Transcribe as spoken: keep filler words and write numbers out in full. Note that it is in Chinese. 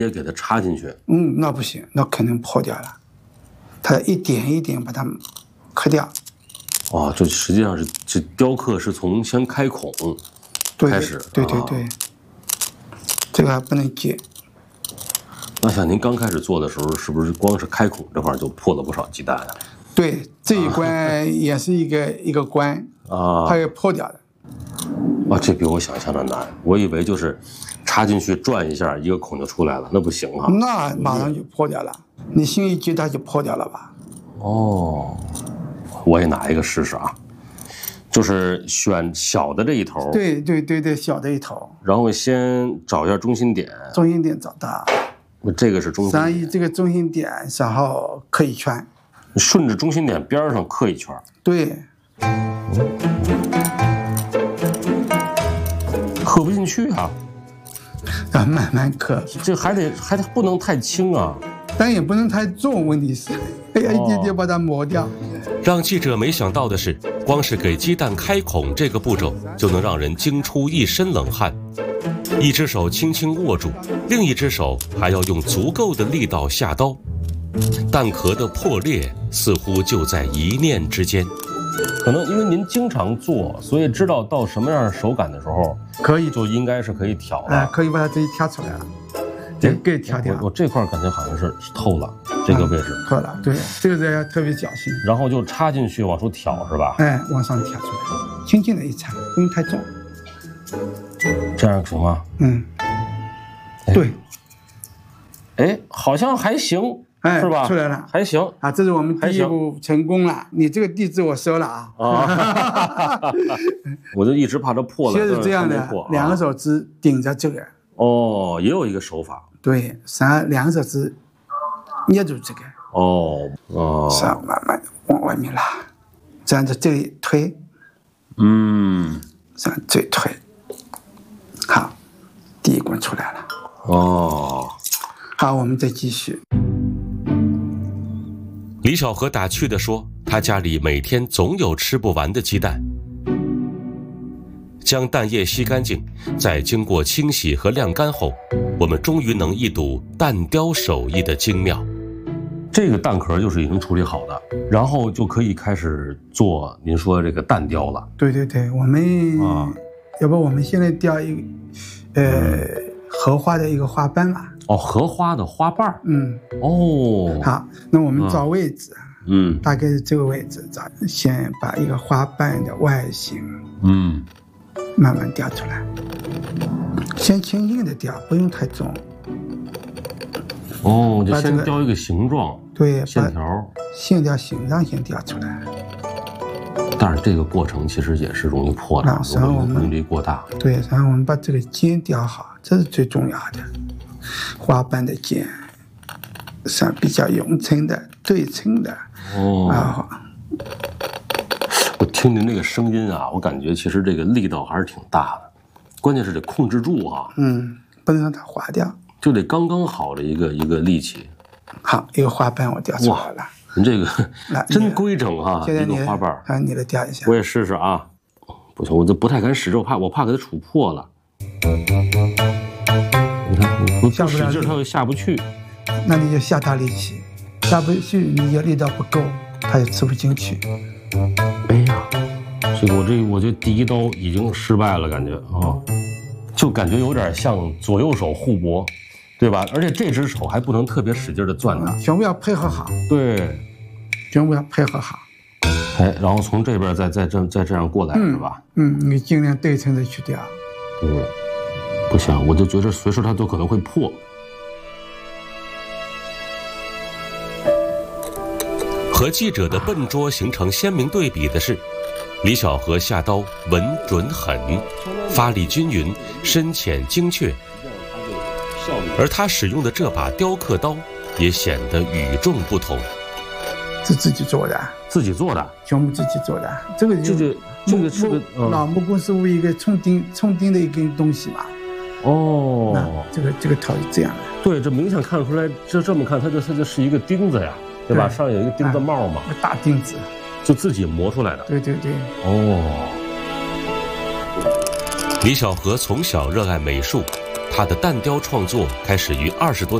也给它插进去。 嗯，那不行，那肯定破掉了。它一点一点把它刻掉。 哦，这实际上是这雕刻是从先开孔开始。 对对对，啊、这个还不能接。 那像您刚开始做的时候，是不是光是开孔这块就破了不少鸡蛋啊？ 对，这一关也是一个、啊、一个关啊，它也破掉的。 哇，这比我想象的难。我以为就是插进去转一下，一个孔就出来了，那不行啊。 那马上就破掉了，你心一急它就破掉了吧？ 哦，我也拿一个试试啊，就是选小的这一头。 对对对对，小的一头。 然后先找一下中心点。 中心点找到。 这个是中心点。 咱以这个中心点，然后刻一圈。 顺着中心点边上刻一圈。 对。 刻不进去啊。 啊，慢慢刻。 这还得还得不能太轻啊。 但也不能太重，问题是，哎呀，一点点把它磨掉。 让记者没想到的是，光是给鸡蛋开孔这个步骤，就能让人惊出一身冷汗。一只手轻轻握住，另一只手还要用足够的力道下刀。蛋壳的破裂似乎就在一念之间。 可能因为您经常做，所以知道到什么样的手感的时候， 可以就应该是可以挑了。 哎，可以把它自己挑出来了。这给挑掉。 我这块感觉好像是透了，这个位置透了。对，这个人要特别小心。 然后就插进去往出挑，是吧？ 哎，往上挑出来，轻轻的一插，不用太重。 这样行吗？ 嗯，对。 哎，好像还行， 哎， 是吧？ 出来了， 还行啊！这是我们第一步成功了。你这个地址我收了啊。 啊，我就一直怕它破了。 就是这样的，两个手指顶着这个。 哦，也有一个手法。 对，三两个手指捏住这个。 哦哦。 是慢慢往外面拉，这样子这里推。 嗯。 这样这里推。好，第一关出来了。 哦。 好，我们再继续。 李小河打趣地说，他家里每天总有吃不完的鸡蛋。将蛋液吸干净，再经过清洗和晾干后，我们终于能一睹蛋雕手艺的精妙。 这个蛋壳就是已经处理好的，然后就可以开始做您说的这个蛋雕了。 对对对，我们啊，要不我们现在雕一个，呃，荷花的一个花瓣嘛。 哦，荷花的花瓣。 嗯。 哦。 好，那我们找位置。 嗯。 大概是这个位置找，先把一个花瓣的外形。 嗯。 慢慢雕出来，先轻轻的雕，不用太重。 哦，就先雕一个形状， 对， 线条， 线条形状先雕出来。 但是这个过程其实也是容易破的，如果功率过大。 对，然后我们把这个尖雕好，这是最重要的。花瓣的尖，是比较匀称的、对称的。 哦。 啊。 我听您这个声音啊，我感觉其实这个力道还是挺大的，关键是得控制住啊。 嗯，不能让它滑掉， 就得刚刚好的一个一个力气。 好，一个花瓣我雕出来了。 您这个真规整啊！ 现在你一个花瓣， 啊，你来雕一下。 我也试试啊。不行，我就不太敢使这，我怕我怕给它杵破了。你看，我不使劲，它又下不去。 那你就下大力气，下不去，你力道不够，它也吃不进去。 哎呀，这个我这我这第一刀已经失败了，感觉啊，就感觉有点像左右手互搏，对吧？而且这只手还不能特别使劲的攥它， 全部要配合好。 对， 全部要配合好。 哎，然后从这边再再这再这样过来， 嗯、 是吧？ 嗯，你尽量对称的去雕。 对，不行，我就觉得随时它都可能会破。 和记者的笨拙形成鲜明对比的是，李小河下刀稳准狠，发力均匀，深浅精确，而他使用的这把雕刻刀也显得与众不同。 是自己做的， 自己做的， 全部自己做的。这个这个这个是个老木工师傅一个冲钉冲钉的一根东西嘛。 哦， 这个这个头是这样的。 对，这明显看出来，这这么看，它就它就是一个钉子呀。对吧？上有一个钉子帽嘛， 一个大钉子， 就自己磨出来的。 对对对。 哦。 李小河从小热爱美术， 他的弹雕创作开始于二十多